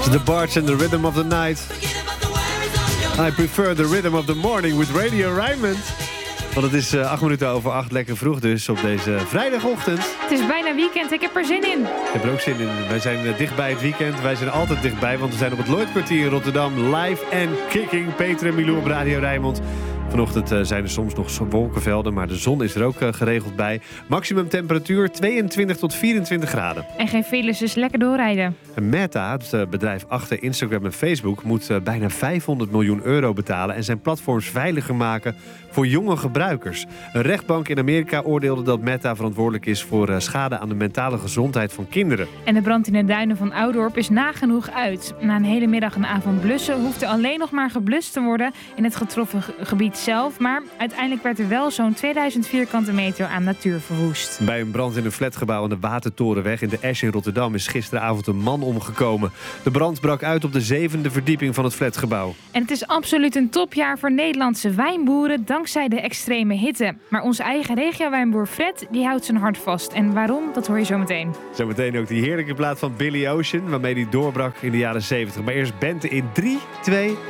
The Barge and the Rhythm of the Night. I prefer the rhythm of the morning with Radio Rijnmond. Want het is 8 minuten over 8, lekker vroeg dus op deze vrijdagochtend. Het is bijna weekend, ik heb er zin in. Ik heb er ook zin in. Wij zijn dichtbij het weekend. Wij zijn altijd dichtbij, want we zijn op het Lloydkwartier in Rotterdam. Live en kicking. Peter en Milou op Radio Rijnmond. Vanochtend zijn er soms nog wolkenvelden, maar de zon is er ook geregeld bij. Maximum temperatuur 22 tot 24 graden. En geen files, dus lekker doorrijden. Meta, het bedrijf achter Instagram en Facebook, moet bijna 500 miljoen euro betalen en zijn platforms veiliger maken voor jonge gebruikers. Een rechtbank in Amerika oordeelde dat Meta verantwoordelijk is voor schade aan de mentale gezondheid van kinderen. En de brand in de duinen van Oudorp is nagenoeg uit. Na een hele middag en avond blussen hoeft er alleen nog maar geblust te worden in het getroffen gebied zelf. Maar uiteindelijk werd er wel zo'n 2000 vierkante meter aan natuur verwoest. Bij een brand in een flatgebouw aan de Watertorenweg in de Esch in Rotterdam is gisteravond een man omgekomen. De brand brak uit op de 7e verdieping van het flatgebouw. En het is absoluut een topjaar voor Nederlandse wijnboeren dankzij de extreme hitte. Maar onze eigen regiowijnboer Fred, die houdt zijn hart vast. En waarom, dat hoor je zo meteen. Zometeen ook die heerlijke plaat van Billy Ocean, waarmee hij doorbrak in de jaren 70. Maar eerst Bente in 3, 2...